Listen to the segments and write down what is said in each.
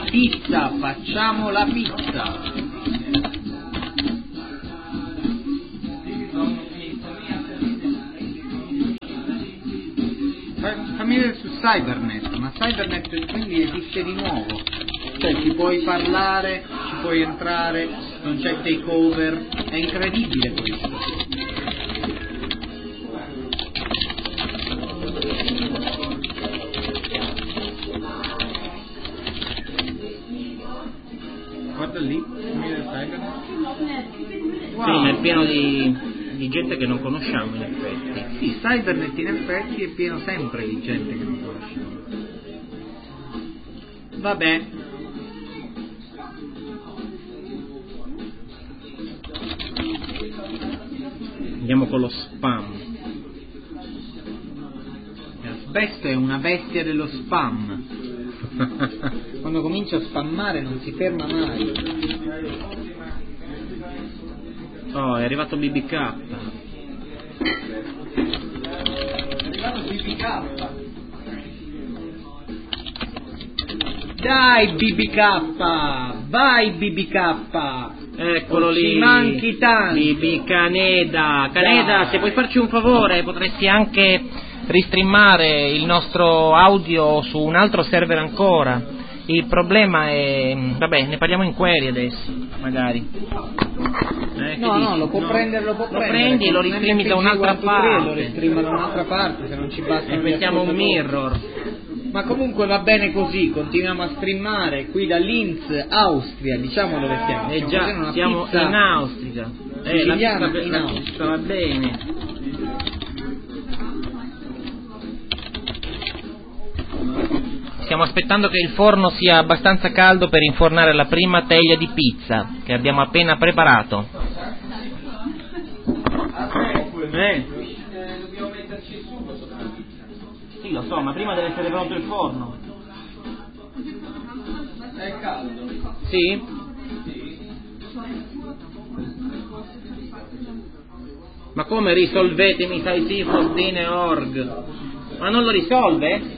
pizza, facciamo la pizza. Fammi vedere su Cybernet, ma Cybernet quindi esiste di nuovo, cioè ci puoi parlare, ci puoi entrare, non c'è takeover, è incredibile questo. Guarda lì, Cybernet. Wow. Sì, è pieno di gente che non conosciamo in effetti. Sì, Cybernet in effetti è pieno sempre di gente che non conosciamo. Vabbè. Andiamo con lo spam. Asbesto è una bestia dello spam. Quando comincia a spammare non si ferma mai. Oh, è arrivato BBK. È arrivato BBK. Dai BBK, vai BBK. Eccolo lì. Ci manchi tanto. BB Caneda. Caneda, Dai. se puoi farci un favore, potresti anche ristreamare il nostro audio su un altro server ancora. Il problema è... vabbè, ne parliamo in query adesso, magari. No, lo può prendere, Lo prendi e lo ristreami da un'altra parte. Lo ristreama da un'altra parte, se non ci basta. E mettiamo un mirror. Ma comunque va bene così, continuiamo a streamare qui da Linz, Austria, diciamo dove siamo. Già, siamo in Austria. Siciliana, la in Austria. pizza va bene. Stiamo aspettando che il forno sia abbastanza caldo per infornare la prima teglia di pizza che abbiamo appena preparato. Dobbiamo metterci su questo. Sì, lo so, ma prima deve essere pronto il forno. È caldo? Sì? Ma come risolvetemi Saisifosdine.org? Ma non lo risolve?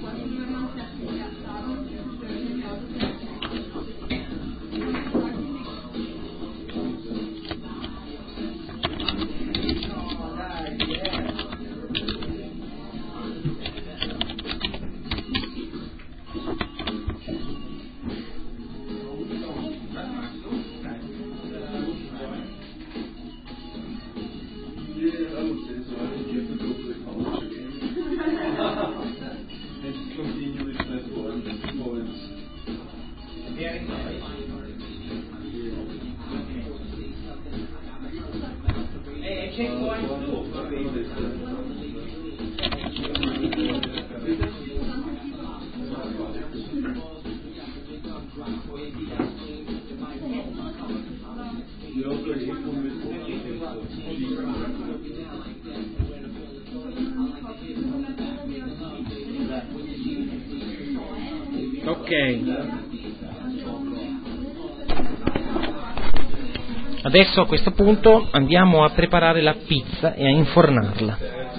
Adesso a questo punto andiamo a preparare la pizza e a infornarla.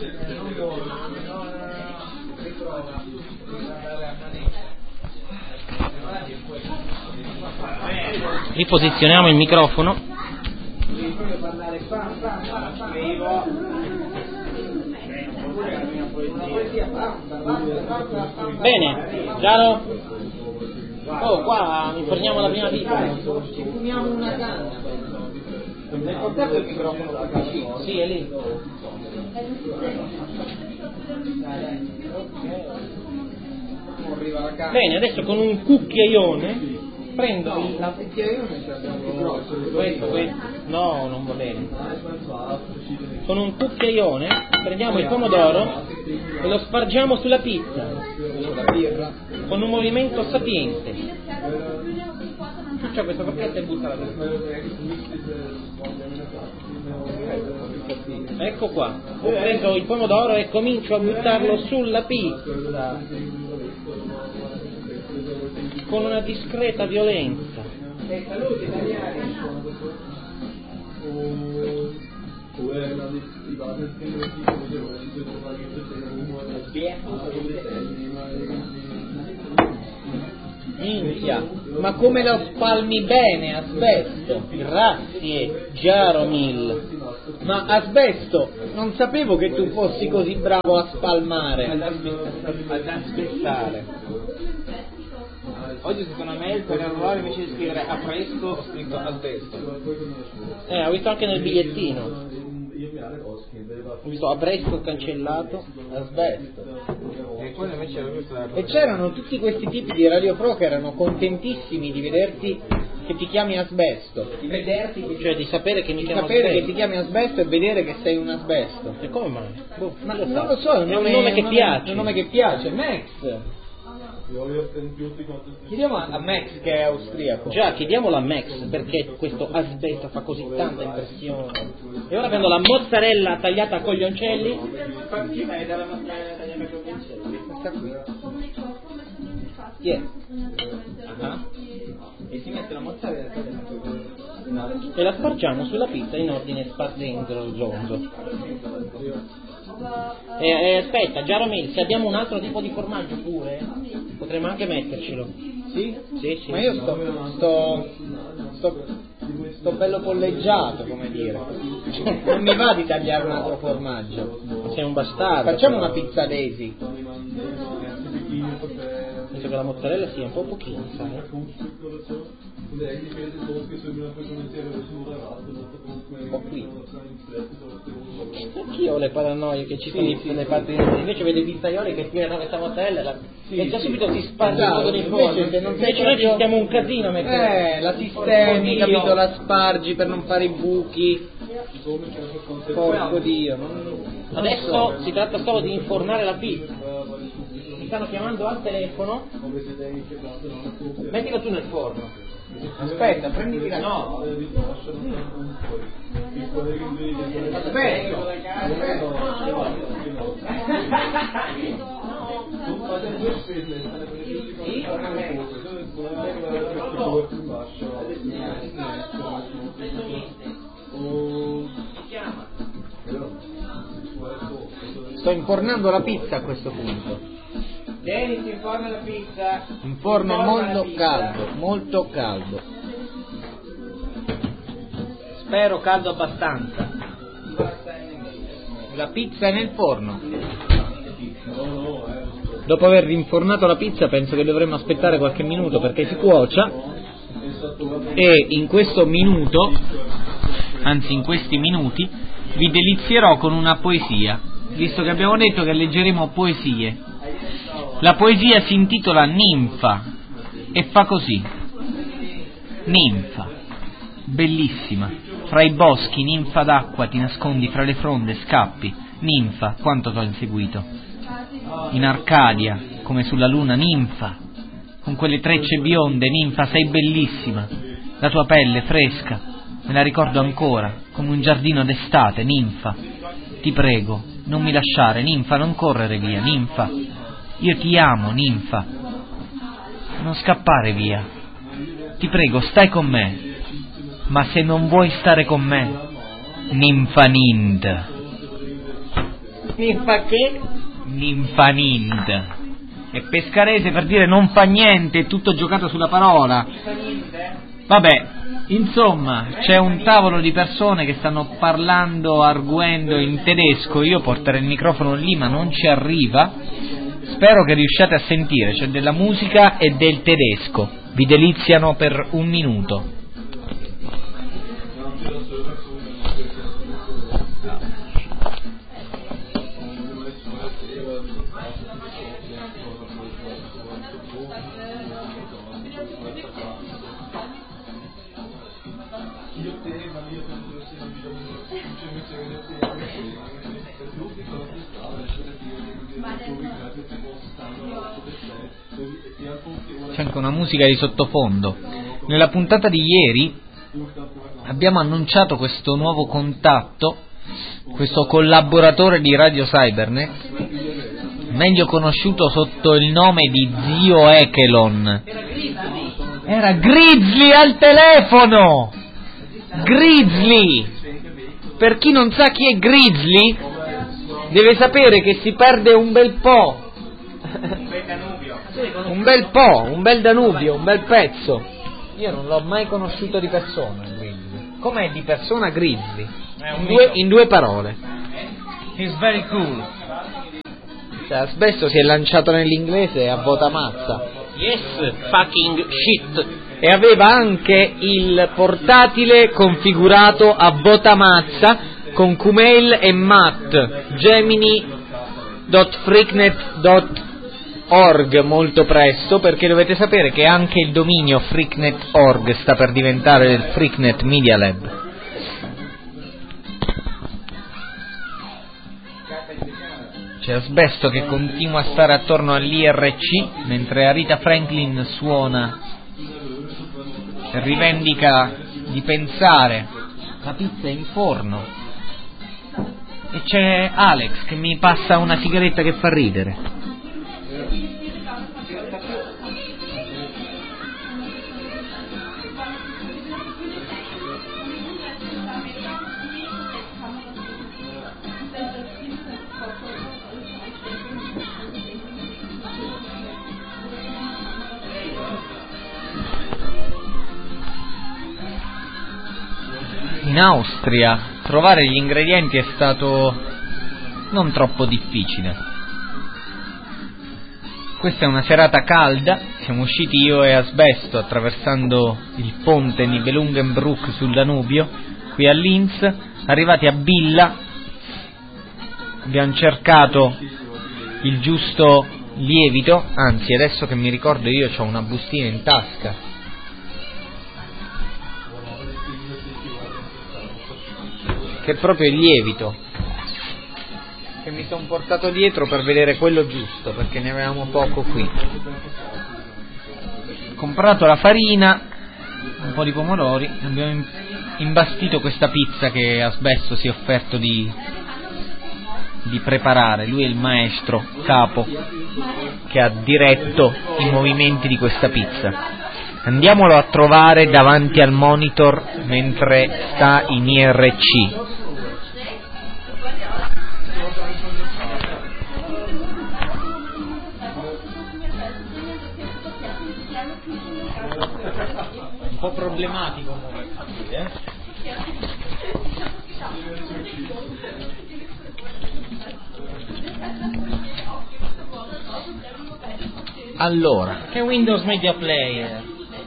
Riposizioniamo il microfono. Bene, Giaro? Oh, qua inforniamo la prima pizza. Ci fumiamo una canna. Hai portato il microfono qua vicino? Sì, è lì. Bene, adesso con un cucchiaione prendo la cucchiaione ce l'abbiamo più grosso. questo. No, non va bene. Con un cucchiaione prendiamo il pomodoro e lo spargiamo sulla pizza con un movimento sapiente. C'è questo pacchetto e buttala dentro. Ecco qua, ho preso il pomodoro e comincio a buttarlo sulla pizza con una discreta violenza. Salute italiani. Minchia, ma come lo spalmi bene, asbesto? Grazie, Jaromil. Ma asbesto, non sapevo che tu fossi così bravo a spalmare. Ad asbestare. Oggi è stata una mail per errore, invece di scrivere a presto ho scritto asbesto. Ho visto anche nel bigliettino. Ho visto a presto cancellato, asbesto. E poi invece era questa. E c'erano tutti questi tipi di Radio Pro che erano contentissimi di vederti che ti chiami asbesto. Di vederti, cioè di sapere che mi chiamo asbesto. Sapere che ti chiami asbesto e vedere che sei un asbesto. E come mai? Ma non lo so, è un nome che piace. È un nome che piace, Max. Chiediamo a Max che è austriaco. Già, chiediamolo a Max perché questo asbesto fa così tanta impressione. E ora prendo la mozzarella tagliata a coglioncelli. Questa qui. E si mette la mozzarella tagliata a coglioncelli. E la spargiamo sulla pizza in ordine spargenzoloso. Aspetta, Jaromil, se abbiamo un altro tipo di formaggio pure, potremmo anche mettercelo. Sì? Sì. Ma io sto bello polleggiato, come dire. Non mi va di tagliare un altro formaggio. Sei un bastardo. Facciamo una pizza Daisy. Penso che la mozzarella sia un po' pochino, sai? Un po' qui. Anch'io ho le paranoie che ci sono le parti, invece vede i pizzaioli che tirano questa mozzarella e già subito si sparge con il fuoco. Invece noi ci stiamo un casino a mettere. La sistemi, capito, la spargi per non fare i buchi. Porco Dio. Adesso si tratta solo di infornare la pizza. Mi stanno chiamando al telefono. Mettilo tu nel forno. Aspetta, prenditi la... No. Aspetta. Sto infornando la pizza a questo punto. Dennis, inforna la pizza. Un forno molto caldo. Spero caldo abbastanza. La pizza è nel forno. Dopo aver rinfornato la pizza penso che dovremmo aspettare qualche minuto perché si cuocia. E in questo minuto, anzi in questi minuti, vi delizierò con una poesia, visto che abbiamo detto che leggeremo poesie. La poesia si intitola Ninfa e fa così. Ninfa, bellissima, fra i boschi, ninfa d'acqua, ti nascondi fra le fronde, scappi. Ninfa, quanto t'ho inseguito. In Arcadia, come sulla luna, ninfa, con quelle trecce bionde, ninfa, sei bellissima. La tua pelle fresca, me la ricordo ancora, come un giardino d'estate, ninfa. Ti prego, non mi lasciare, ninfa, non correre via, ninfa. Io ti amo, ninfa. Non scappare via. Ti prego, stai con me. Ma se non vuoi stare con me, ninfa nind. Ninfa che? Ninfa nind. È pescarese per dire non fa niente, è tutto giocato sulla parola. Vabbè, insomma, c'è un tavolo di persone che stanno parlando, arguendo in tedesco. Io porterò il microfono lì, ma non ci arriva. Spero che riusciate a sentire, c'è della musica e del tedesco. Vi deliziano per un minuto. C'è anche una musica di sottofondo. Nella puntata di ieri abbiamo annunciato questo nuovo contatto, questo collaboratore di Radio Cybernet, meglio conosciuto sotto il nome di Zio Echelon. Era Grizzly al telefono! Grizzly! Per chi non sa chi è Grizzly, deve sapere che si perde un bel po'. Un bel po', un bel Danubio, un bel pezzo. Io non l'ho mai conosciuto di persona, Grizzly. Com'è di persona Grizzly? In due parole. He's very cool. Cioè, spesso si è lanciato nell'inglese a vota mazza. Yes, fucking shit. E aveva anche il portatile configurato a vota mazza con Kumail e Matt, Gemini.freaknet.org molto presto, perché dovete sapere che anche il dominio freaknet.org sta per diventare il Freaknet Media Lab. C'è Asbesto che continua a stare attorno all'IRC mentre Aretha Franklin suona e rivendica di pensare la pizza in forno. E c'è Alex che mi passa una sigaretta che fa ridere. In Austria trovare gli ingredienti è stato non troppo difficile. Questa è una serata calda, siamo usciti io e Asbesto attraversando il ponte Nibelungenbruck sul Danubio, qui a Linz, arrivati a Billa, abbiamo cercato il giusto lievito, anzi adesso che mi ricordo io ho una bustina in tasca. Che è proprio il lievito che mi sono portato dietro per vedere quello giusto, perché ne avevamo poco qui. Ho comprato la farina, un po' di pomodori, abbiamo imbastito questa pizza che Asbesto si è offerto di preparare. Lui è il maestro capo che ha diretto i movimenti di questa pizza. Andiamolo a trovare davanti al monitor mentre sta in IRC. Un po' problematico Allora, Che Windows Media Player?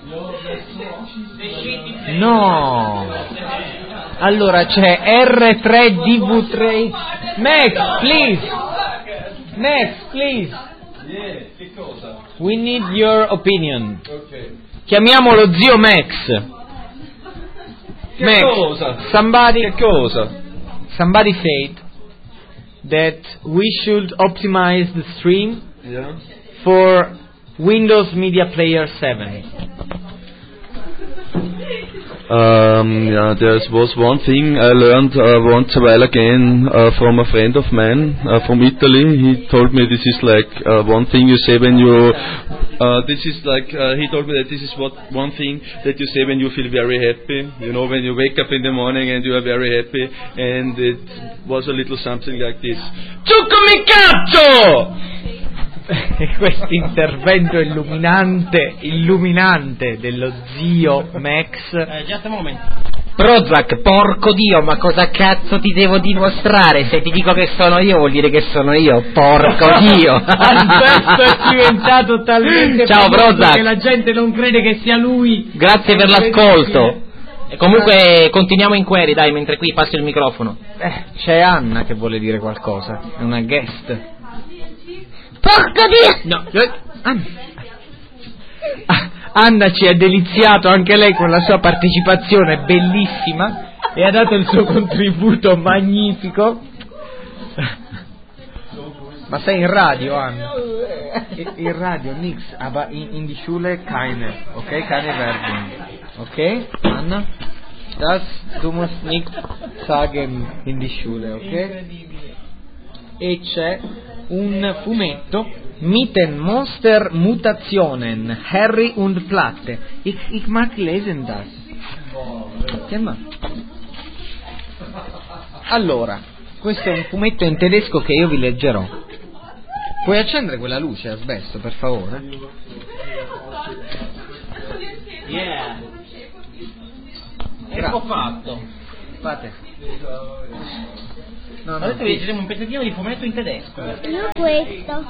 no. Allora c'è R3DV3. Max, please. We need your opinion. Chiamiamolo zio Max. Max, cosa? Somebody cosa? said that we should optimize the stream for Windows Media Player 7. Yeah, there was one thing I learned once a while again from a friend of mine from Italy. He told me this is like one thing you say when you this is like he told me that this is one thing that you say when you feel very happy, you know, when you wake up in the morning and you are very happy, and it was a little something like this. Ciuccomi cazzo! Questo intervento illuminante dello zio Max. Just a moment. Prozac, porco Dio, ma cosa cazzo ti devo dimostrare? Se ti dico che sono io vuol dire che sono io, porco Dio. Alberto è diventato talmente Ciao Prozac, che la gente non crede che sia lui. Grazie per l'ascolto. E comunque continuiamo in query, dai, mentre qui passo il microfono. C'è Anna che vuole dire qualcosa, è una guest. Porco Dio! No, Anna ci ha deliziato anche lei con la sua partecipazione bellissima e ha dato il suo contributo magnifico. Ma sei in radio, Anna? In radio, nix, aber in die Schule keine, ok? Keine Werbung, ok? Anna? Du musst nichts sagen in die Schule, ok? E c'è un fumetto, Mitten Monster Mutationen, Harry und Platte. Ich mag lesen das. Che ma? Allora, questo è un fumetto in tedesco che io vi leggerò. Puoi accendere quella luce, Asbesto, per favore? Yeah. Grazie. Ecco fatto. Fate. No, Adesso vi leggeremo un pezzettino di fumetto in tedesco. Io questo.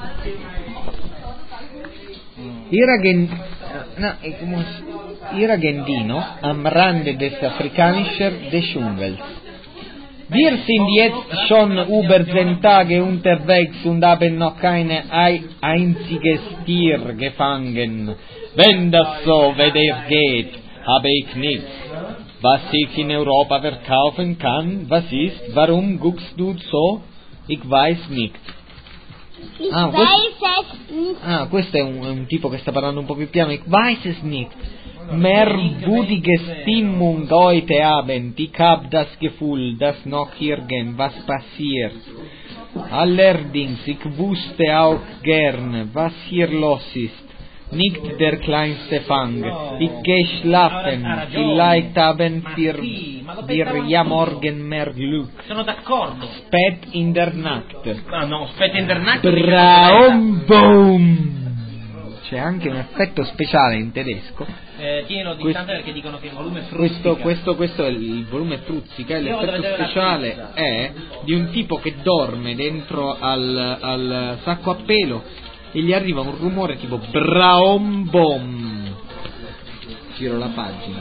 Iragendino am Rande des afrikanischer Dschungels. Wir sind jetzt schon über 10 Tage unterwegs und haben noch kein einziges Tier gefangen. Wenn das so weiter geht, habe ich nichts, was ich in Europa verkaufen kann. Was ist? Warum guckst du so? Ich weiß nicht. Ich Ah, weiß es nicht. Ah, questo è un tipo che sta parlando un po' più piano. Ich weiß es nicht. Merkwürdige Stimmung heute Abend. Ich hab das Gefühl, dass noch irgendwas passiert. Allerdings, ich wusste auch gern, was hier los ist. Nicht der kleinste Fang. Ich geh schlafen. Vielleicht haben wir ja morgen mehr Glück. Sono d'accordo. Spät in der Nacht. Ah no, aspetta in der Nacht. Braum! C'è anche un effetto speciale in tedesco. Tienilo distante perché dicono che il volume fruzzica. Questo è il volume fruzzica. Io L'effetto vado a vedere la speciale pizza. è di un tipo che dorme dentro al sacco a pelo e gli arriva un rumore tipo braum bom. Giro la pagina.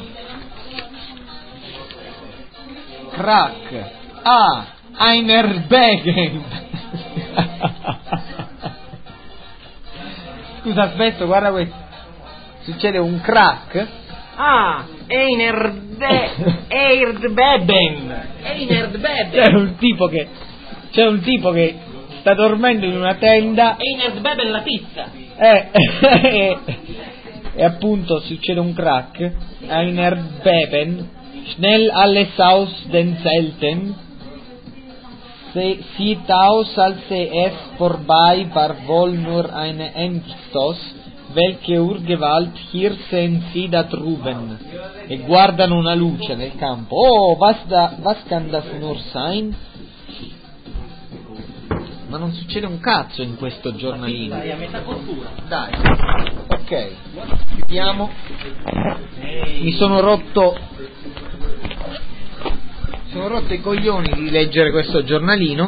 Crack. Ah, Einerbegen. Scusa, aspetta, guarda questo. Succede un crack. Ah, Einerdbeben. C'è un tipo che sta dormendo in una tenda Einerdbeben la pizza. e appunto succede un crack. Einerbeben. Schnell alles aus den Zelten. Sieht aus, als es vorbei war wohl nur eine Endstoß. Welche Urgewalt, hier sehen Sie da drüben. E guardano una luce nel campo. Oh, was kann das nur sein? Ma non succede un cazzo in questo giornalino. Dai, a metà cottura. Dai. Ok. Chiudiamo. Mi sono rotto i coglioni di leggere questo giornalino.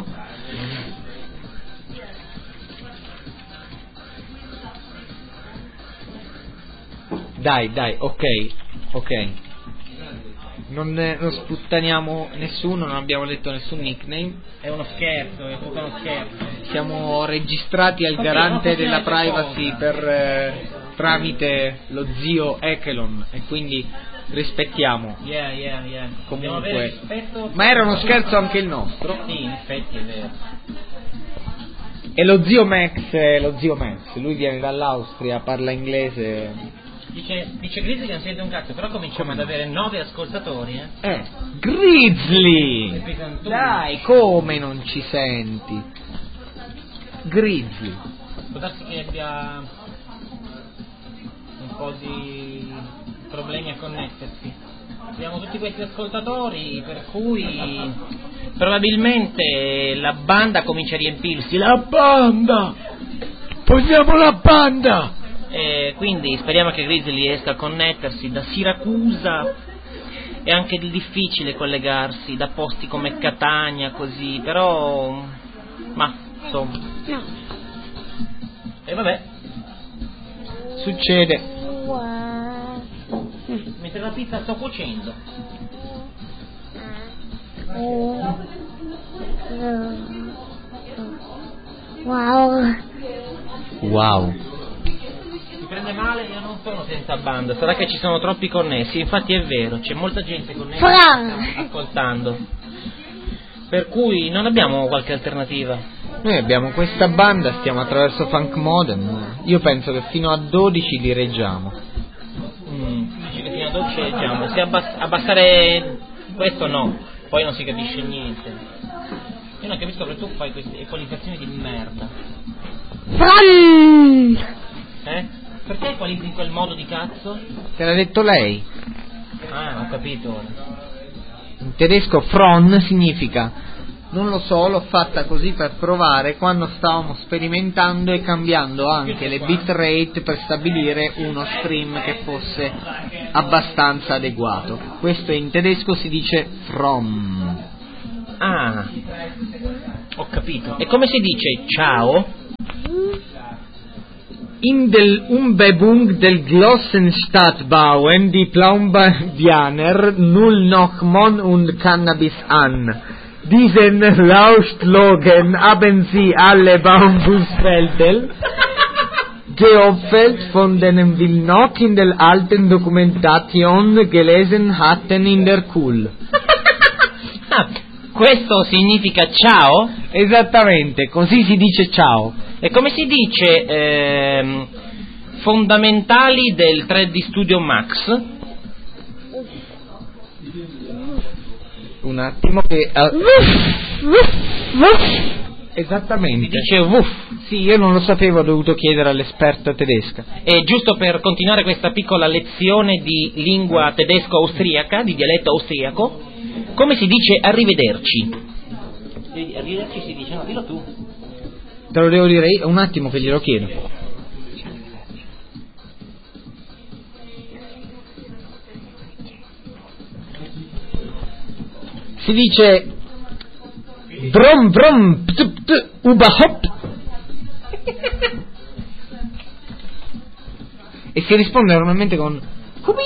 Dai, ok. Non sputtaniamo nessuno, non abbiamo letto nessun nickname. È uno scherzo, è tutto uno scherzo. Siamo registrati al garante della privacy tramite lo zio Ekelon e quindi rispettiamo. Yeah. Comunque, ma era uno scherzo anche il nostro. Sì, in effetti è vero. E lo zio Max, lui viene dall'Austria, parla inglese. Dice Grizzly che non sente un cazzo, però cominciamo ad avere 9 ascoltatori, Grizzly! Pesantoni. Dai, come non ci senti? Grizzly. Può darsi che abbia un po' di problemi a connettersi. Abbiamo tutti questi ascoltatori, per cui probabilmente la banda comincia a riempirsi. La banda! Vogliamo la banda! Quindi speriamo che Grizzly riesca a connettersi da Siracusa. È anche difficile collegarsi da posti come Catania, così, però ma insomma. No. E vabbè, Succede. Wow. mentre la pizza sto cuocendo. Wow. Mi prende male, io non sono senza banda, sarà che ci sono troppi connessi, infatti è vero, c'è molta gente connessa che sta ascoltando. Per cui non abbiamo qualche alternativa. Noi abbiamo questa banda, stiamo attraverso Funk Modem. Io penso che fino a 12 li reggiamo. Dici che fino a 12 leggiamo, se abbassare questo no, poi non si capisce niente. Io non capisco che tu fai queste equalizzazioni di merda. Perché equalizzi in quel modo di cazzo? Te l'ha detto lei? Ah, ho capito ora. In tedesco Fron significa Non lo so, l'ho fatta così per provare quando stavamo sperimentando e cambiando anche le bitrate per stabilire uno stream che fosse abbastanza adeguato. Questo in tedesco si dice from. Ah, ho capito. E come si dice ciao? In der Umbebung del Glossenstadtbauen die Plaumbadianer null noch Mon und Cannabis an. Diesen Laustlogen haben sie alle Bambusfelder geopfert, von denen wir noch in der alten Dokumentation gelesen hatten in der Kul. Questo significa ciao? Esattamente, così si dice ciao. E come si dice fondamentali del 3D Studio Max? Un attimo che... Esattamente. Si dice wuff. Sì, io non lo sapevo, ho dovuto chiedere all'esperta tedesca. E giusto per continuare questa piccola lezione di lingua tedesco-austriaca, di dialetto austriaco, come si dice arrivederci? Arrivederci si dice, no, dillo tu. Te lo devo dire io? Un attimo che glielo chiedo. Si dice brom brom überhaupt e si risponde normalmente con Kubi.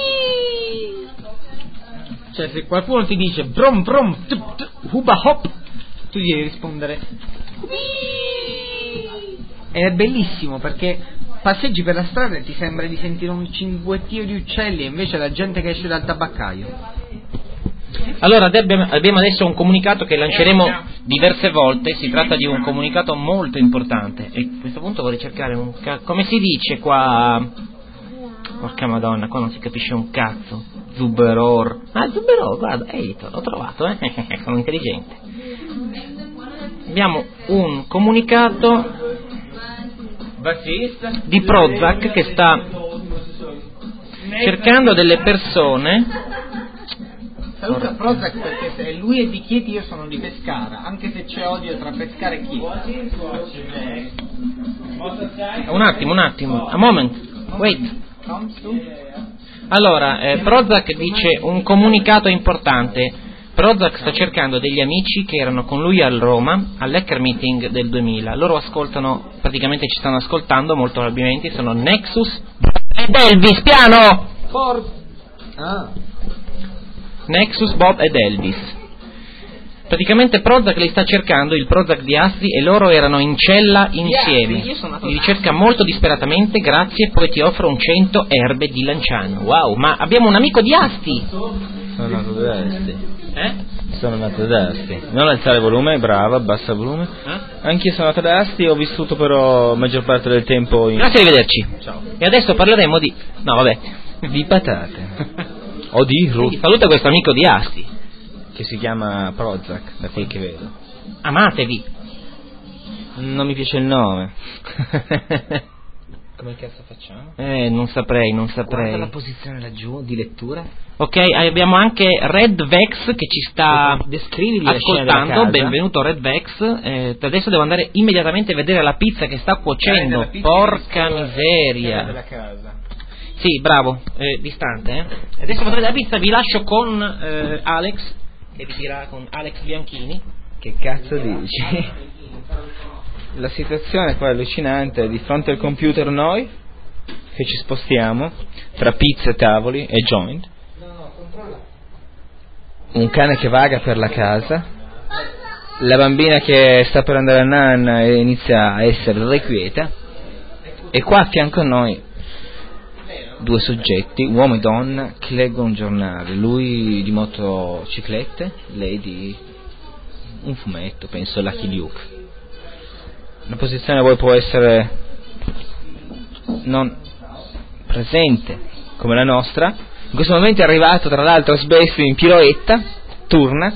Cioè se qualcuno ti dice brom brom überhaupt, tu devi rispondere Kubi. Ed è bellissimo perché passeggi per la strada e ti sembra di sentire un cinguettio di uccelli e invece la gente che esce dal tabaccaio. Allora abbiamo adesso un comunicato che lanceremo diverse volte. Si tratta di un comunicato molto importante e a questo punto vorrei cercare come si dice qua. Porca madonna, qua non si capisce un cazzo. Zuberor. Ah, Zuberor, guarda, l'ho trovato, sono intelligente. Abbiamo un comunicato di Prozac che sta cercando delle persone. Saluta Prozac perché se lui è di Chieti io sono di Pescara, anche se c'è odio tra Pescara e Chieti. Un attimo, a moment, wait. Allora, Prozac dice un comunicato importante. Prozac sta cercando degli amici che erano con lui a Roma all'Hacker Meeting del 2000. Loro ascoltano, praticamente ci stanno ascoltando molto probabilmente, sono Nexus ed Elvis, piano! Nexus, Bob ed Elvis. Praticamente Prozac li sta cercando, il Prozac di Asti, e loro erano in cella insieme. Li ricerca molto disperatamente, grazie, poi ti offro un 100 erbe di Lanciano. Wow, ma abbiamo un amico di Asti! Sono nato da Asti. Sono nato da Asti. Non alzare il volume, brava, abbassa il volume. Anch'io sono nato da Asti, ho vissuto però maggior parte del tempo in... Grazie, arrivederci. Ciao. E adesso parleremo di... no, vabbè. Di patate. O di Quindi saluta questo amico di Asti. Che si chiama Prozac, da quel che vedo. Amatevi. Non mi piace il nome. Come cazzo facciamo? Non saprei. Guarda la posizione laggiù di lettura. Ok, abbiamo anche Red Vex che ci sta ascoltando. Benvenuto Red Vex. Adesso devo andare immediatamente a vedere la pizza che sta cuocendo. Porca miseria. Della casa. Sì, bravo, distante. Adesso vedrete la pizza, vi lascio con Alex, che vi dirà, con Alex Bianchini. Che cazzo dici? La situazione qua è allucinante, di fronte al computer noi, che ci spostiamo, tra pizze, tavoli e joint. Un cane che vaga per la casa, la bambina che sta per andare a nanna e inizia a essere irrequieta, e qua a fianco a noi due soggetti, uomo e donna, che leggono un giornale, lui di motociclette, lei di un fumetto, penso Lucky Luke. Una posizione poi può essere non presente come la nostra. In questo momento è arrivato tra l'altro Sbesti in piroetta, turna,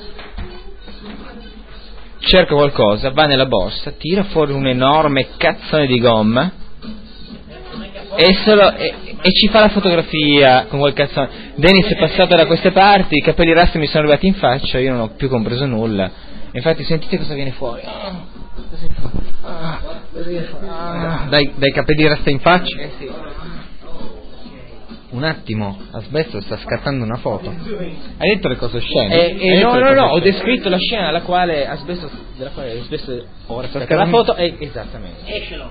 cerca qualcosa, va nella borsa, tira fuori un enorme cazzone di gomma e ci fa la fotografia con quel cazzone. Dennis è passato da queste parti, i capelli rasti mi sono arrivati in faccia, io non ho più compreso nulla Infatti sentite cosa viene fuori. Dai capelli resta in faccia. Sì. Un attimo, Asbesto sta scattando una foto. Hai detto le cose oscene? Hai detto No, le cose ho oscene? descritto la scena della quale Asbesto ora Sta scatta la scattando- foto. Esattamente.